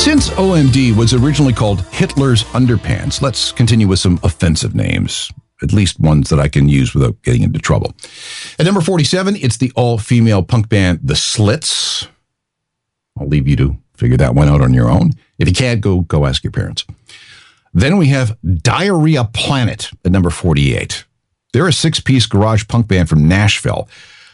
Since OMD was originally called Hitler's Underpants, let's continue with some offensive names, at least ones that I can use without getting into trouble. At number 47, it's the all-female punk band The Slits. I'll leave you to figure that one out on your own. If you can't, go ask your parents. Then we have Diarrhea Planet at number 48. They're a six-piece garage punk band from Nashville.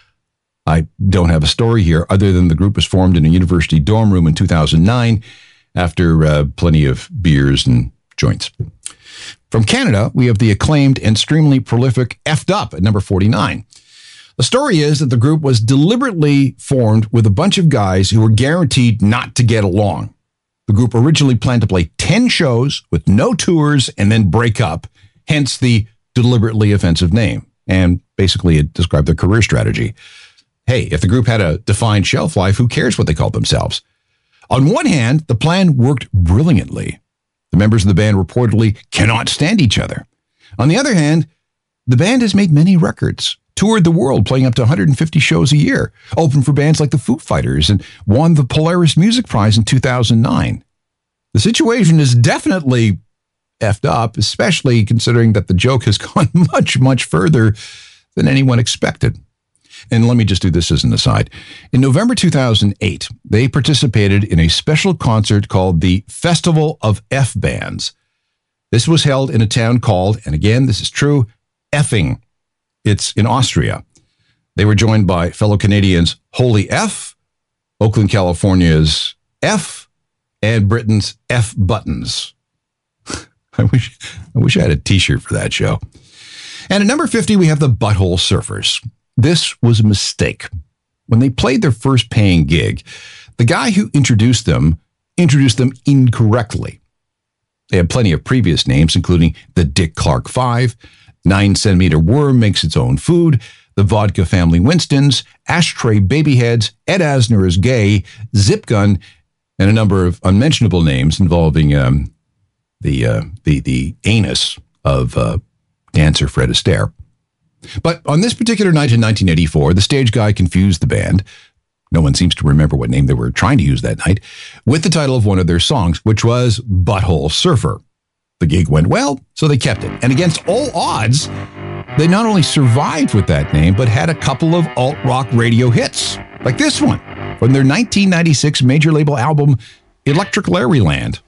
I don't have a story here other than the group was formed in a university dorm room in 2009 after plenty of beers and joints. From Canada, we have the acclaimed and extremely prolific Effed Up at number 49. The story is that the group was deliberately formed with a bunch of guys who were guaranteed not to get along. The group originally planned to play 10 shows with no tours and then break up, hence the deliberately offensive name. And basically it described their career strategy. Hey, if the group had a defined shelf life, who cares what they called themselves? On one hand, the plan worked brilliantly. The members of the band reportedly cannot stand each other. On the other hand, the band has made many records, toured the world playing up to 150 shows a year, opened for bands like the Foo Fighters, and won the Polaris Music Prize in 2009. The situation is definitely effed up, especially considering that the joke has gone much, much further than anyone expected. And let me just do this as an aside. In November 2008, they participated in a special concert called the Festival of F-Bands. This was held in a town called, and again, this is true, Effing. It's in Austria. They were joined by fellow Canadians Holy F, Oakland, California's F, and Britain's F Buttons. I wish I had a t-shirt for that show. And at number 50, we have the Butthole Surfers. This was a mistake. When they played their first paying gig, the guy who introduced them incorrectly. They had plenty of previous names, including the Dick Clark 5, 9cm Worm Makes Its Own Food, the Vodka Family Winstons, Ashtray Babyheads, Ed Asner is Gay, Zip Gun, and a number of unmentionable names involving the anus of dancer Fred Astaire. But on this particular night in 1984, the stage guy confused the band. No one seems to remember what name they were trying to use that night, with the title of one of their songs, which was Butthole Surfer. The gig went well, so they kept it. And against all odds, they not only survived with that name, but had a couple of alt-rock radio hits, like this one, from their 1996 major label album, Electric Larryland.